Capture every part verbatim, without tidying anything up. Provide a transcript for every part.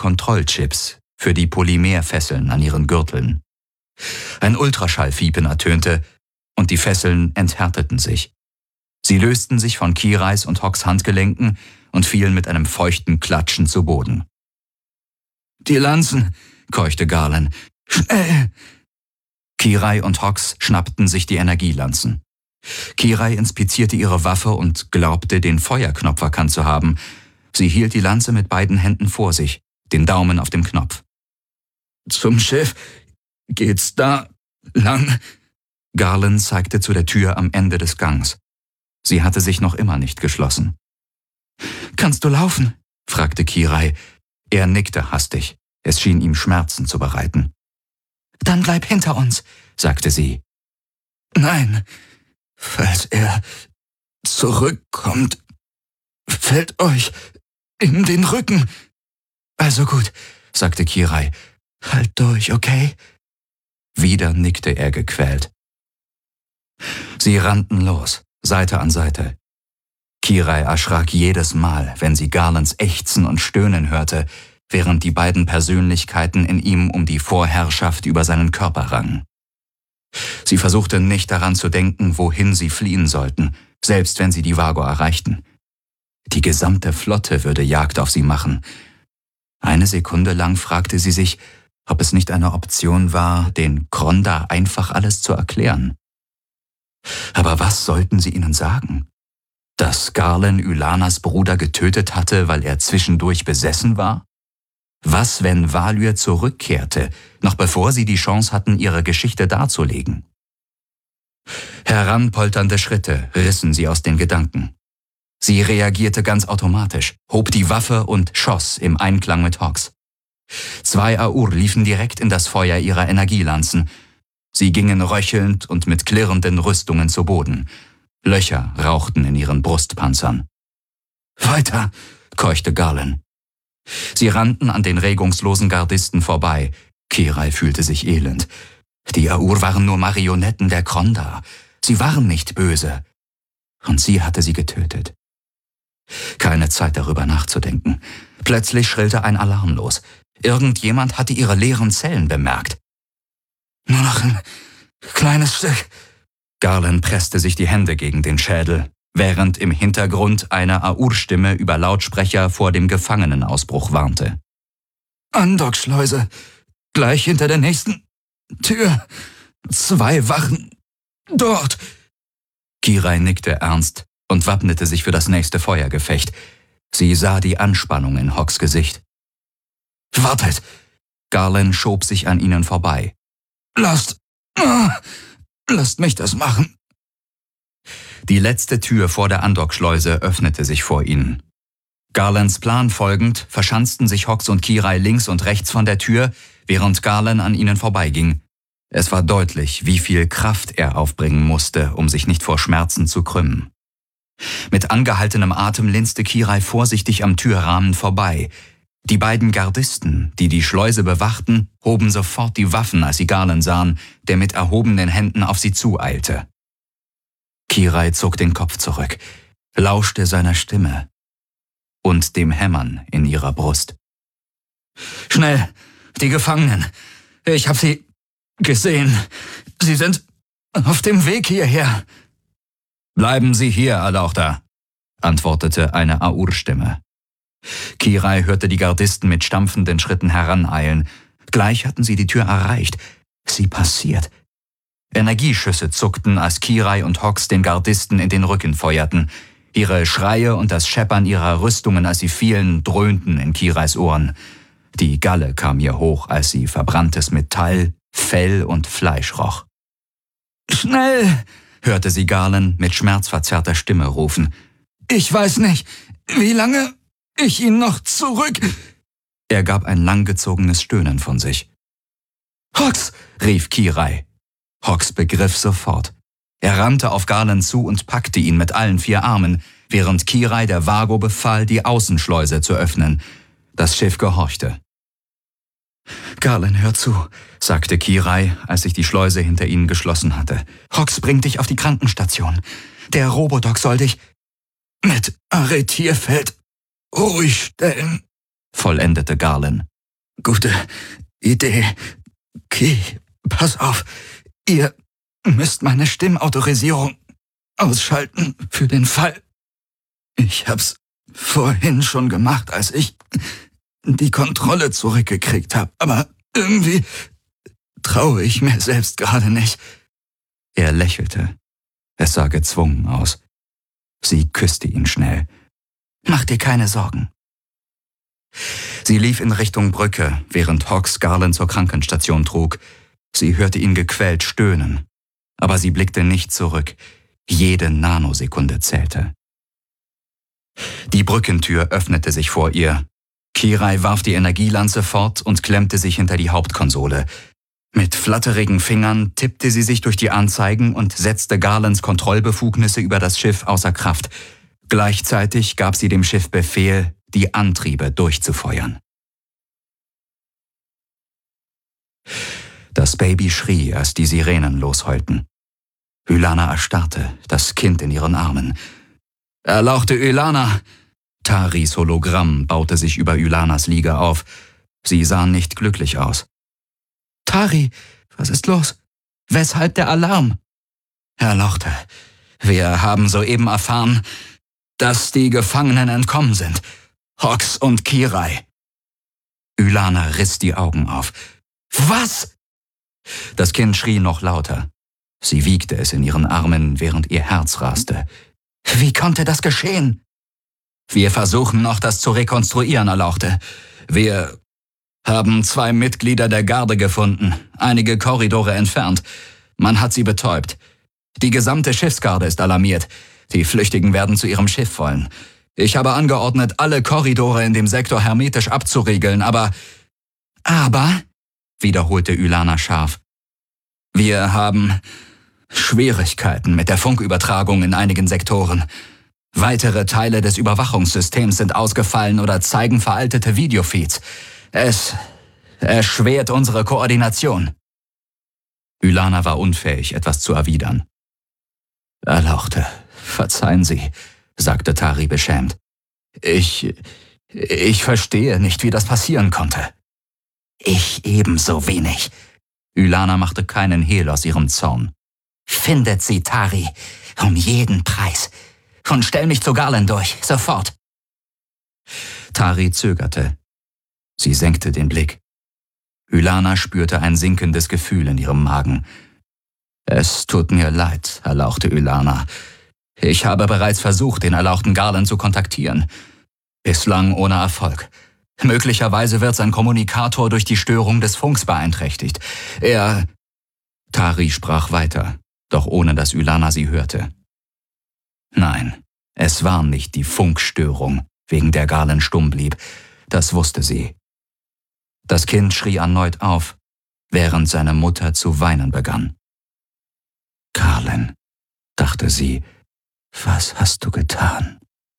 Kontrollchips für die Polymerfesseln an ihren Gürteln. Ein Ultraschallfiepen ertönte und die Fesseln enthärteten sich. Sie lösten sich von Kirais und Hawks Handgelenken und fielen mit einem feuchten Klatschen zu Boden. »Die Lanzen«, keuchte Garland. »Schnell!« Kirai und Hawks schnappten sich die Energielanzen. Kirai inspizierte ihre Waffe und glaubte, den Feuerknopf erkannt zu haben. Sie hielt die Lanze mit beiden Händen vor sich, den Daumen auf dem Knopf. »Zum Schiff geht's da lang?« Garland zeigte zu der Tür am Ende des Gangs. Sie hatte sich noch immer nicht geschlossen. »Kannst du laufen?« fragte Kirai. Er nickte hastig. Es schien ihm Schmerzen zu bereiten. »Dann bleib hinter uns«, sagte sie. »Nein, falls er zurückkommt, fällt euch in den Rücken.« »Also gut«, sagte Kirai. »Halt durch, okay?« Wieder nickte er gequält. Sie rannten los, Seite an Seite. Kirai erschrak jedes Mal, wenn sie Garlands Ächzen und Stöhnen hörte, während die beiden Persönlichkeiten in ihm um die Vorherrschaft über seinen Körper rangen. Sie versuchte nicht daran zu denken, wohin sie fliehen sollten, selbst wenn sie die Vago erreichten. Die gesamte Flotte würde Jagd auf sie machen. Eine Sekunde lang fragte sie sich, ob es nicht eine Option war, den Kronda einfach alles zu erklären. Aber was sollten sie ihnen sagen? Dass Garland Ylanas Bruder getötet hatte, weil er zwischendurch besessen war? Was, wenn Valyr zurückkehrte, noch bevor sie die Chance hatten, ihre Geschichte darzulegen? Heranpolternde Schritte rissen sie aus den Gedanken. Sie reagierte ganz automatisch, hob die Waffe und schoss im Einklang mit Hawks. Zwei Aur liefen direkt in das Feuer ihrer Energielanzen. Sie gingen röchelnd und mit klirrenden Rüstungen zu Boden. Löcher rauchten in ihren Brustpanzern. »Weiter«, keuchte Garland. Sie rannten an den regungslosen Gardisten vorbei. Kirai fühlte sich elend. Die Aur waren nur Marionetten der Kronda. Sie waren nicht böse. Und sie hatte sie getötet. Keine Zeit darüber nachzudenken. Plötzlich schrillte ein Alarm los. Irgendjemand hatte ihre leeren Zellen bemerkt. »Nur noch ein kleines Stück.« Garland presste sich die Hände gegen den Schädel, während im Hintergrund eine Aur-Stimme über Lautsprecher vor dem Gefangenenausbruch warnte. »Andockschleuse, gleich hinter der nächsten Tür. Zwei Wachen. Dort.« Kirai nickte ernst und wappnete sich für das nächste Feuergefecht. Sie sah die Anspannung in Hawks Gesicht. »Wartet!« Garland schob sich an ihnen vorbei. »Lasst... Lasst mich das machen.« Die letzte Tür vor der Andockschleuse öffnete sich vor ihnen. Garlands Plan folgend verschanzten sich Hawks und Kirai links und rechts von der Tür, während Garland an ihnen vorbeiging. Es war deutlich, wie viel Kraft er aufbringen musste, um sich nicht vor Schmerzen zu krümmen. Mit angehaltenem Atem linste Kirai vorsichtig am Türrahmen vorbei. Die beiden Gardisten, die die Schleuse bewachten, hoben sofort die Waffen, als sie Garland sahen, der mit erhobenen Händen auf sie zueilte. Kirai zog den Kopf zurück, lauschte seiner Stimme und dem Hämmern in ihrer Brust. »Schnell, die Gefangenen! Ich habe sie gesehen. Sie sind auf dem Weg hierher.« »Bleiben Sie hier, Alauchta«, antwortete eine Aur-Stimme. Kirai hörte die Gardisten mit stampfenden Schritten heraneilen. Gleich hatten sie die Tür erreicht. Sie passiert. Energieschüsse zuckten, als Kirai und Hawks den Gardisten in den Rücken feuerten. Ihre Schreie und das Scheppern ihrer Rüstungen, als sie fielen, dröhnten in Kirais Ohren. Die Galle kam ihr hoch, als sie verbranntes Metall, Fell und Fleisch roch. »Schnell«, hörte sie Garland mit schmerzverzerrter Stimme rufen. »Ich weiß nicht, wie lange ich ihn noch zurück...« Er gab ein langgezogenes Stöhnen von sich. »Hawks«, rief Kirai. Hawks begriff sofort. Er rannte auf Garland zu und packte ihn mit allen vier Armen, während Kirai der Vago befahl, die Außenschleuse zu öffnen. Das Schiff gehorchte. »Garland, hör zu«, sagte Kirai, als sich die Schleuse hinter ihnen geschlossen hatte. »Hawks bringt dich auf die Krankenstation. Der Robodoc soll dich mit Arretierfeld ruhig stellen«, vollendete Garland. gute Idee. Key, pass auf. Ihr müsst meine Stimmautorisierung ausschalten für den Fall. Ich hab's vorhin schon gemacht, als ich die Kontrolle zurückgekriegt habe. Aber irgendwie traue ich mir selbst gerade nicht. Er lächelte. Es sah gezwungen aus. Sie küsste ihn schnell. Mach dir keine Sorgen. Sie lief in Richtung Brücke, während Hawks Garland zur Krankenstation trug. Sie hörte ihn gequält stöhnen. Aber sie blickte nicht zurück. Jede Nanosekunde zählte. Die Brückentür öffnete sich vor ihr. Kirai warf die Energielanze fort und klemmte sich hinter die Hauptkonsole. Mit flatterigen Fingern tippte sie sich durch die Anzeigen und setzte Garlands Kontrollbefugnisse über das Schiff außer Kraft. Gleichzeitig gab sie dem Schiff Befehl, die Antriebe durchzufeuern. Das Baby schrie, als die Sirenen losheulten. Ylana erstarrte, das Kind in ihren Armen. »Erlauchte Ylana!« Taris Hologramm baute sich über Ylanas Liege auf. Sie sah nicht glücklich aus. »Tari, was ist los? Weshalb der Alarm?« »Erlauchte, wir haben soeben erfahren, dass die Gefangenen entkommen sind. Hawks und Kirai.« Ylana riss die Augen auf. »Was?« Das Kind schrie noch lauter. Sie wiegte es in ihren Armen, während ihr Herz raste. »Wie konnte das geschehen?« »Wir versuchen noch, das zu rekonstruieren, Erlauchte. Wir haben zwei Mitglieder der Garde gefunden, einige Korridore entfernt. Man hat sie betäubt. Die gesamte Schiffsgarde ist alarmiert. Die Flüchtigen werden zu ihrem Schiff wollen. Ich habe angeordnet, alle Korridore in dem Sektor hermetisch abzuriegeln, aber...« »Aber?«, wiederholte Ylana scharf. »Wir haben Schwierigkeiten mit der Funkübertragung in einigen Sektoren. Weitere Teile des Überwachungssystems sind ausgefallen oder zeigen veraltete Videofeeds. Es erschwert unsere Koordination.« Ylana war unfähig, etwas zu erwidern. »Erlauchte, verzeihen Sie«, sagte Tari beschämt. Ich, ich verstehe nicht, wie das passieren konnte.« »Ich ebenso wenig.« Ylana machte keinen Hehl aus ihrem Zorn. »Findet sie, Tari, um jeden Preis. Und stell mich zu Garland durch, sofort.« Tari zögerte. Sie senkte den Blick. Ylana spürte ein sinkendes Gefühl in ihrem Magen. »Es tut mir leid«, erlauchte Ylana. »Ich habe bereits versucht, den erlauchten Garland zu kontaktieren. Bislang ohne Erfolg. Möglicherweise wird sein Kommunikator durch die Störung des Funks beeinträchtigt. Er...« Tari sprach weiter, doch ohne dass Ylana sie hörte. Nein, es war nicht die Funkstörung, wegen der Garland stumm blieb. Das wusste sie. Das Kind schrie erneut auf, während seine Mutter zu weinen begann. »Garland«, dachte sie, »was hast du getan?«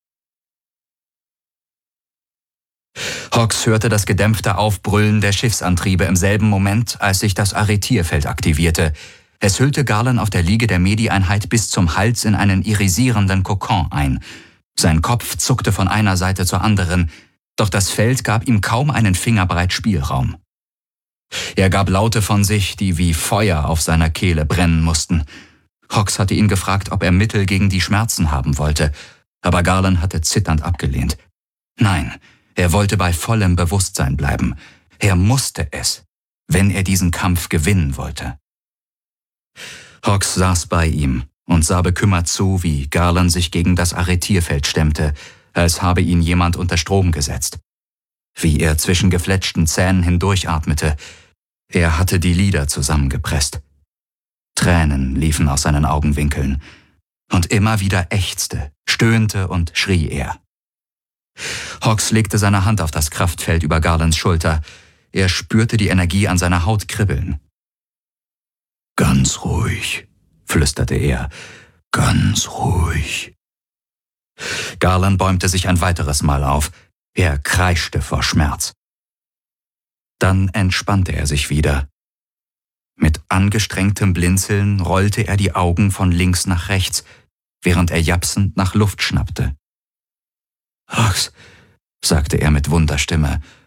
Hawks hörte das gedämpfte Aufbrüllen der Schiffsantriebe im selben Moment, als sich das Arretierfeld aktivierte. Es hüllte Garland auf der Liege der Medi-Einheit bis zum Hals in einen irisierenden Kokon ein. Sein Kopf zuckte von einer Seite zur anderen, doch das Feld gab ihm kaum einen Fingerbreit Spielraum. Er gab Laute von sich, die wie Feuer auf seiner Kehle brennen mussten. Hawks hatte ihn gefragt, ob er Mittel gegen die Schmerzen haben wollte, aber Garland hatte zitternd abgelehnt. Nein, er wollte bei vollem Bewusstsein bleiben. Er musste es, wenn er diesen Kampf gewinnen wollte. Hawks saß bei ihm und sah bekümmert zu, wie Garland sich gegen das Arretierfeld stemmte, als habe ihn jemand unter Strom gesetzt. Wie er zwischen gefletschten Zähnen hindurchatmete. Er hatte die Lider zusammengepresst. Tränen liefen aus seinen Augenwinkeln. Und immer wieder ächzte, stöhnte und schrie er. Hawks legte seine Hand auf das Kraftfeld über Garlands Schulter. Er spürte die Energie an seiner Haut kribbeln. »Ganz ruhig«, flüsterte er, »ganz ruhig.« Garland bäumte sich ein weiteres Mal auf. Er kreischte vor Schmerz. Dann entspannte er sich wieder. Mit angestrengtem Blinzeln rollte er die Augen von links nach rechts, während er japsend nach Luft schnappte. »Hawks«, sagte er mit Wunderstimme,